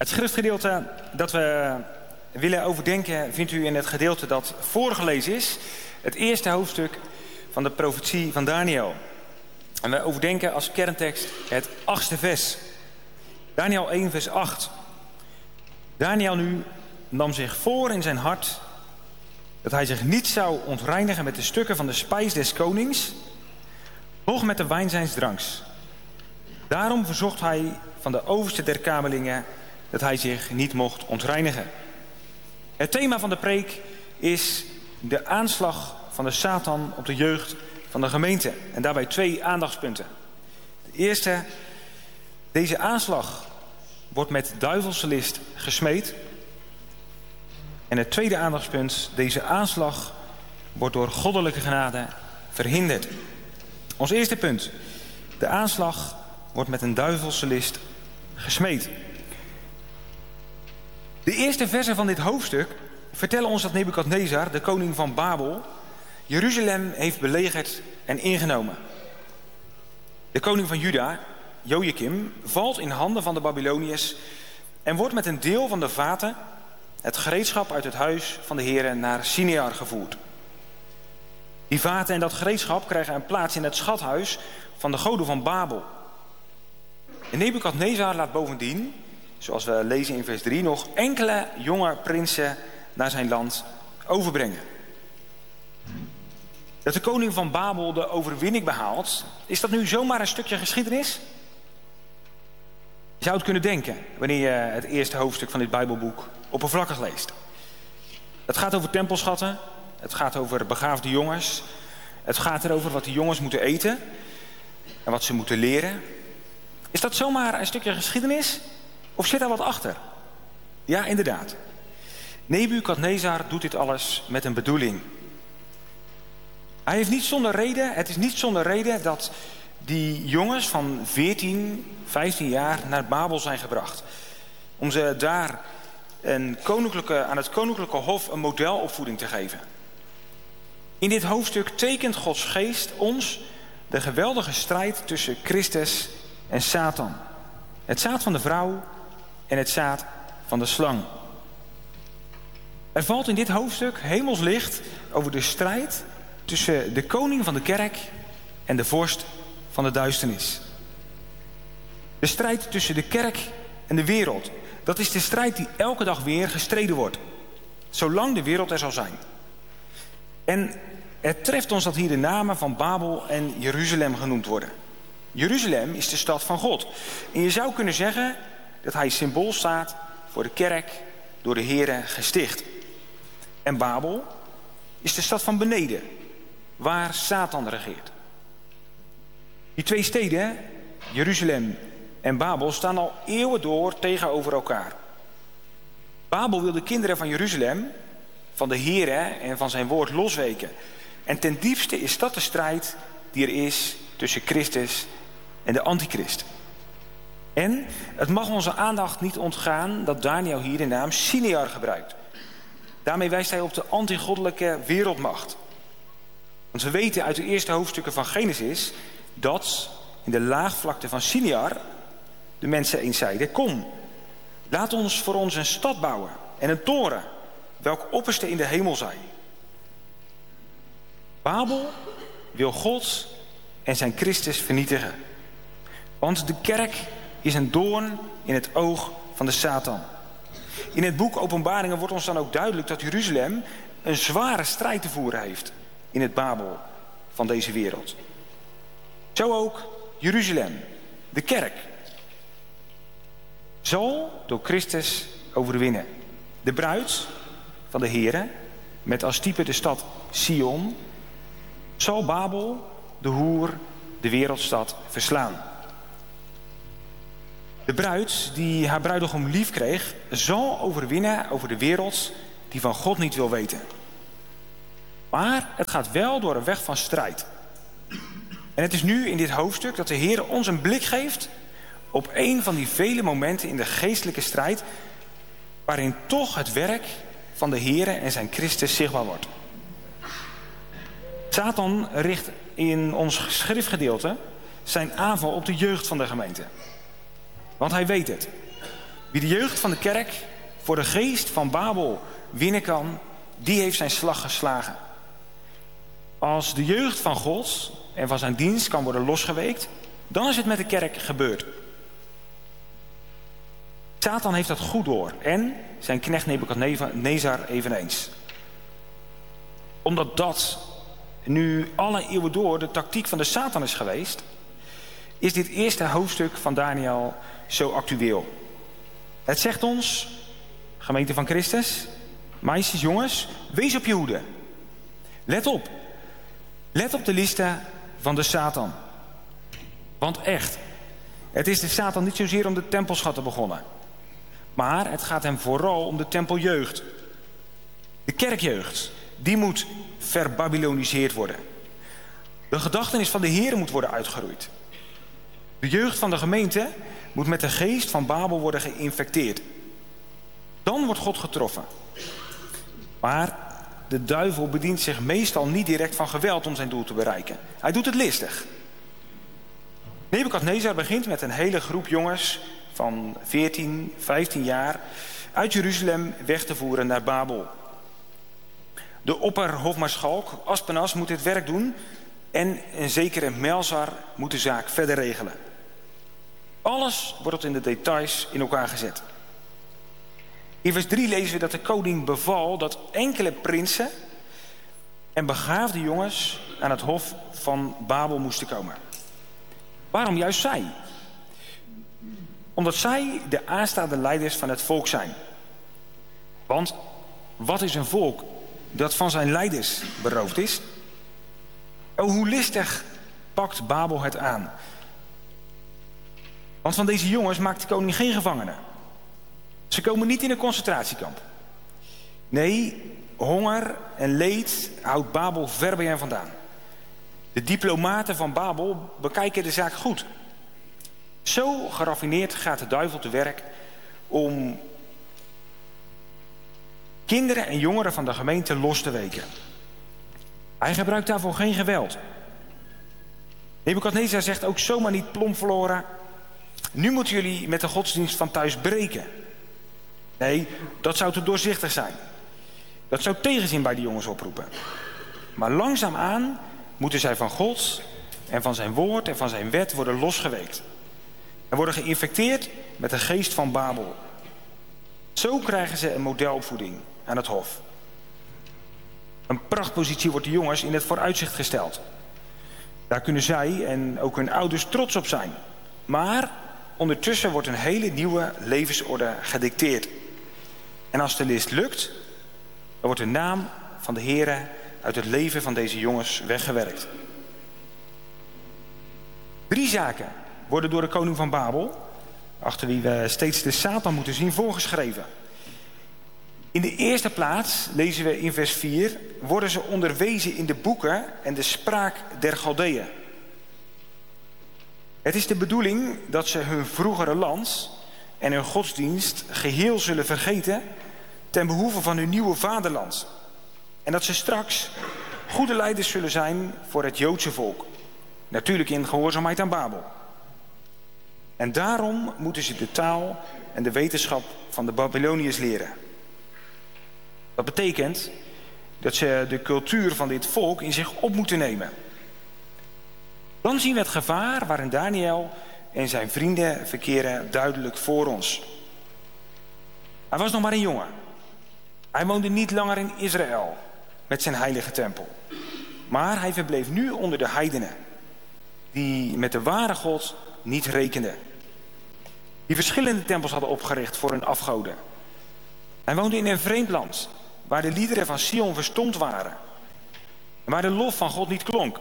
Het schriftgedeelte dat we willen overdenken vindt u in het gedeelte dat voorgelezen is. Het eerste hoofdstuk van de profetie van Daniel. En we overdenken als kerntekst het 8e vers. Daniel 1 vers 8. Daniel nu nam zich voor in zijn hart dat hij zich niet zou ontreinigen met de stukken van de spijs des konings, noch met de wijn zijns dranks. Daarom verzocht hij van de overste der kamerlingen dat hij zich niet mocht ontreinigen. Het thema van de preek is de aanslag van de Satan op de jeugd van de gemeente. En daarbij 2 aandachtspunten. De eerste, deze aanslag wordt met duivelse list gesmeed. En het tweede aandachtspunt, deze aanslag wordt door goddelijke genade verhinderd. Ons eerste punt, de aanslag wordt met een duivelse list gesmeed. De eerste versen van dit hoofdstuk vertellen ons dat Nebukadnezar, de koning van Babel, Jeruzalem heeft belegerd en ingenomen. De koning van Juda, Jojakim, valt in handen van de Babyloniërs en wordt met een deel van de vaten, het gereedschap uit het huis van de Heere, naar Sinear gevoerd. Die vaten en dat gereedschap krijgen een plaats in het schathuis van de goden van Babel. En Nebukadnezar laat bovendien, zoals we lezen in vers 3, nog enkele jonge prinsen naar zijn land overbrengen. Dat de koning van Babel de overwinning behaalt, is dat nu zomaar een stukje geschiedenis? Je zou het kunnen denken wanneer je het eerste hoofdstuk van dit Bijbelboek oppervlakkig leest. Het gaat over tempelschatten, het gaat over begaafde jongens, het gaat erover wat die jongens moeten eten en wat ze moeten leren. Is dat zomaar een stukje geschiedenis of zit daar wat achter? Ja, inderdaad. Nebukadnezar doet dit alles met een bedoeling. Hij heeft niet zonder reden, het is niet zonder reden dat die jongens van 14, 15 jaar naar Babel zijn gebracht. Om ze daar aan het koninklijke hof een modelopvoeding te geven. In dit hoofdstuk tekent Gods geest ons de geweldige strijd tussen Christus en Satan. Het zaad van de vrouw en het zaad van de slang. Er valt in dit hoofdstuk hemels licht over de strijd tussen de koning van de kerk en de vorst van de duisternis. De strijd tussen de kerk en de wereld. Dat is de strijd die elke dag weer gestreden wordt. Zolang de wereld er zal zijn. En het treft ons dat hier de namen van Babel en Jeruzalem genoemd worden. Jeruzalem is de stad van God. En je zou kunnen zeggen dat hij symbool staat voor de kerk door de Here gesticht. En Babel is de stad van beneden, waar Satan regeert. Die 2 steden, Jeruzalem en Babel, staan al eeuwen door tegenover elkaar. Babel wil de kinderen van Jeruzalem, van de Here en van zijn woord losweken. En ten diepste is dat de strijd die er is tussen Christus en de antichrist. En het mag onze aandacht niet ontgaan dat Daniel hier de naam Sinear gebruikt. Daarmee wijst hij op de antigoddelijke wereldmacht. Want we weten uit de eerste hoofdstukken van Genesis dat in de laagvlakte van Sinear de mensen eens zeiden: kom, laat ons voor ons een stad bouwen en een toren, welk opperste in de hemel zij. Babel wil God en zijn Christus vernietigen. Want de kerk is een doorn in het oog van de Satan. In het boek Openbaringen wordt ons dan ook duidelijk dat Jeruzalem een zware strijd te voeren heeft in het Babel van deze wereld. Zo ook Jeruzalem, de kerk, zal door Christus overwinnen. De bruid van de Here, met als type de stad Sion, zal Babel, de hoer, de wereldstad verslaan. De bruid die haar bruidegom lief kreeg, zal overwinnen over de wereld die van God niet wil weten. Maar het gaat wel door een weg van strijd. En het is nu in dit hoofdstuk dat de Heer ons een blik geeft op een van die vele momenten in de geestelijke strijd waarin toch het werk van de Heer en zijn Christus zichtbaar wordt. Satan richt in ons schriftgedeelte zijn aanval op de jeugd van de gemeente. Want hij weet het. Wie de jeugd van de kerk voor de geest van Babel winnen kan, die heeft zijn slag geslagen. Als de jeugd van God en van zijn dienst kan worden losgeweekt, dan is het met de kerk gebeurd. Satan heeft dat goed door en zijn knecht Nebukadnezar eveneens. Omdat dat nu alle eeuwen door de tactiek van de Satan is geweest, is dit eerste hoofdstuk van Daniël zo actueel. Het zegt ons, gemeente van Christus, meisjes, jongens, wees op je hoede. Let op. Let op de listen van de Satan. Want echt, het is de Satan niet zozeer om de tempelschatten begonnen. Maar het gaat hem vooral om de tempeljeugd. De kerkjeugd, die moet verbabyloniseerd worden. De gedachtenis van de Heer moet worden uitgeroeid. De jeugd van de gemeente moet met de geest van Babel worden geïnfecteerd. Dan wordt God getroffen. Maar de duivel bedient zich meestal niet direct van geweld om zijn doel te bereiken. Hij doet het listig. Nebukadnezar begint met een hele groep jongens van 14, 15 jaar uit Jeruzalem weg te voeren naar Babel. De opperhofmaarschalk Aspenas moet dit werk doen en een zekere Melzar moet de zaak verder regelen. Alles wordt tot in de details in elkaar gezet. In vers 3 lezen we dat de koning beval dat enkele prinsen en begaafde jongens aan het hof van Babel moesten komen. Waarom juist zij? Omdat zij de aanstaande leiders van het volk zijn. Want wat is een volk dat van zijn leiders beroofd is? Oh, hoe listig pakt Babel het aan. Want van deze jongens maakt de koning geen gevangenen. Ze komen niet in een concentratiekamp. Nee, honger en leed houdt Babel ver bij hen vandaan. De diplomaten van Babel bekijken de zaak goed. Zo geraffineerd gaat de duivel te werk om kinderen en jongeren van de gemeente los te weken. Hij gebruikt daarvoor geen geweld. Nebukadnezar zegt ook zomaar niet plomp verloren: nu moeten jullie met de godsdienst van thuis breken. Nee, dat zou te doorzichtig zijn. Dat zou tegenzin bij de jongens oproepen. Maar langzaamaan moeten zij van God en van zijn woord en van zijn wet worden losgeweekt. En worden geïnfecteerd met de geest van Babel. Zo krijgen ze een modelopvoeding aan het hof. Een prachtpositie wordt de jongens in het vooruitzicht gesteld. Daar kunnen zij en ook hun ouders trots op zijn. Maar ondertussen wordt een hele nieuwe levensorde gedicteerd. En als de list lukt, dan wordt de naam van de Heere uit het leven van deze jongens weggewerkt. 3 zaken worden door de koning van Babel, achter wie we steeds de Satan moeten zien, voorgeschreven. In de eerste plaats, lezen we in vers 4, worden ze onderwezen in de boeken en de spraak der Galdeeën. Het is de bedoeling dat ze hun vroegere land en hun godsdienst geheel zullen vergeten ten behoeve van hun nieuwe vaderland. En dat ze straks goede leiders zullen zijn voor het Joodse volk. Natuurlijk in gehoorzaamheid aan Babel. En daarom moeten ze de taal en de wetenschap van de Babyloniërs leren. Dat betekent dat ze de cultuur van dit volk in zich op moeten nemen. Dan zien we het gevaar waarin Daniël en zijn vrienden verkeren duidelijk voor ons. Hij was nog maar een jongen. Hij woonde niet langer in Israël met zijn heilige tempel. Maar hij verbleef nu onder de heidenen, die met de ware God niet rekenden. Die verschillende tempels hadden opgericht voor hun afgoden. Hij woonde in een vreemd land, waar de liederen van Sion verstomd waren. En waar de lof van God niet klonk.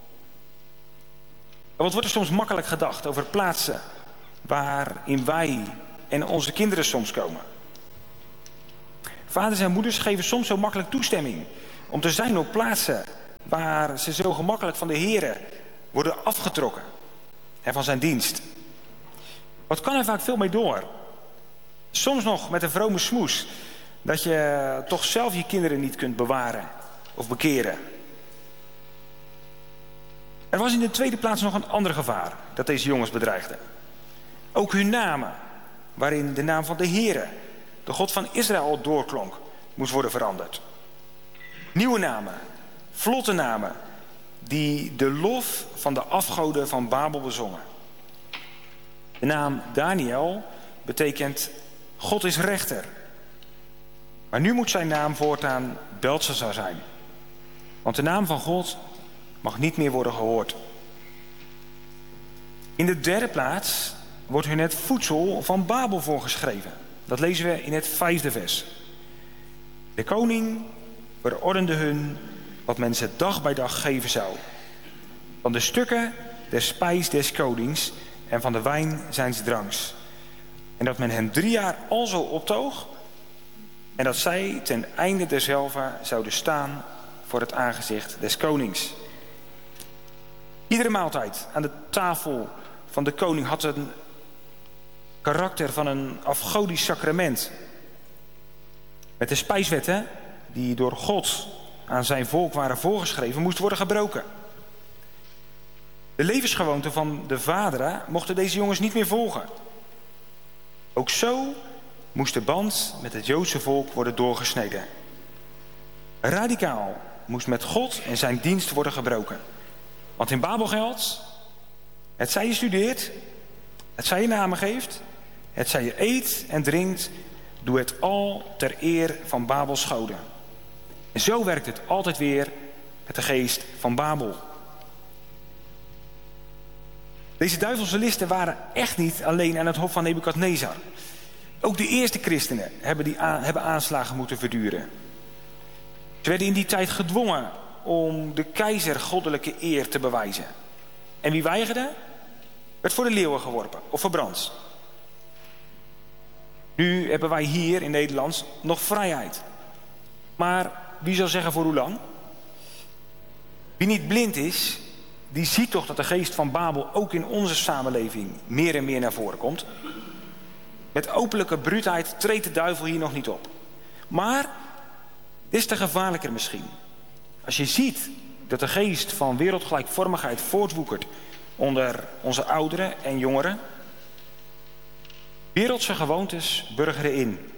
En wat wordt er soms makkelijk gedacht over plaatsen waarin wij en onze kinderen soms komen. Vaders en moeders geven soms zo makkelijk toestemming om te zijn op plaatsen waar ze zo gemakkelijk van de Heere worden afgetrokken en van zijn dienst. Wat kan er vaak veel mee door? Soms nog met een vrome smoes dat je toch zelf je kinderen niet kunt bewaren of bekeren. Er was in de tweede plaats nog een ander gevaar dat deze jongens bedreigde. Ook hun namen waarin de naam van de Heere, de God van Israël, doorklonk, moest worden veranderd. Nieuwe namen, vlotte namen, die de lof van de afgoden van Babel bezongen. De naam Daniel betekent God is rechter. Maar nu moet zijn naam voortaan Belshazzar zijn. Want de naam van God mag niet meer worden gehoord. In de derde plaats wordt hun het voedsel van Babel voorgeschreven. Dat lezen we in het 5e vers. De koning verordende hun wat men ze dag bij dag geven zou. Van de stukken der spijs des konings en van de wijn zijns dranks. En dat men hen 3 jaar alzo optoog. En dat zij ten einde derzelve zouden staan voor het aangezicht des konings. Iedere maaltijd aan de tafel van de koning had een karakter van een afgodisch sacrament. Met de spijswetten die door God aan zijn volk waren voorgeschreven, moest worden gebroken. De levensgewoonten van de vaderen mochten deze jongens niet meer volgen. Ook zo moest de band met het Joodse volk worden doorgesneden. Radicaal moest met God en zijn dienst worden gebroken. Want in Babel geldt, het zij je studeert, het zij je namen geeft, het zij je eet en drinkt, doe het al ter eer van Babels goden. En zo werkt het altijd weer met de geest van Babel. Deze duivelse listen waren echt niet alleen aan het hof van Nebukadnezar. Ook de eerste christenen hebben aanslagen moeten verduren. Ze werden in die tijd gedwongen om de keizer goddelijke eer te bewijzen. En wie weigerde, werd voor de leeuwen geworpen of verbrand. Nu hebben wij hier in Nederland nog vrijheid. Maar wie zal zeggen voor hoe lang? Wie niet blind is, die ziet toch dat de geest van Babel ook in onze samenleving meer en meer naar voren komt. Met openlijke bruutheid treedt de duivel hier nog niet op. Maar dit is te gevaarlijker misschien. Als je ziet dat de geest van wereldgelijkvormigheid voortwoekert onder onze ouderen en jongeren. Wereldse gewoontes burgeren in.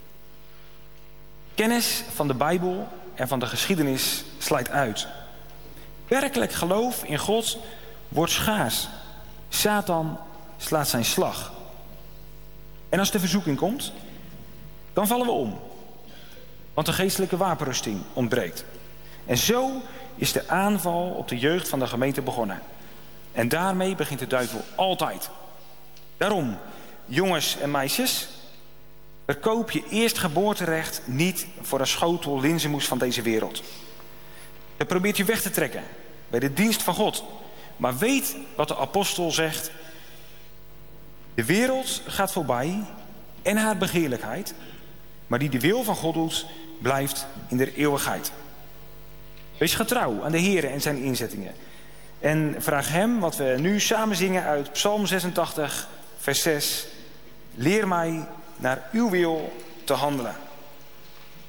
Kennis van de Bijbel en van de geschiedenis slijt uit. Werkelijk geloof in God wordt schaars. Satan slaat zijn slag. En als de verzoeking komt, dan vallen we om. Want de geestelijke wapenrusting ontbreekt. En zo is de aanval op de jeugd van de gemeente begonnen. En daarmee begint de duivel altijd. Daarom, jongens en meisjes, verkoop je eerstgeboorterecht niet voor een schotel linzenmoes van deze wereld. Je probeert je weg te trekken bij de dienst van God. Maar weet wat de apostel zegt. De wereld gaat voorbij en haar begeerlijkheid. Maar die de wil van God doet, blijft in de eeuwigheid. Wees getrouw aan de Heere en zijn inzettingen. En vraag hem wat we nu samen zingen uit Psalm 86, vers 6. Leer mij naar uw wil te handelen.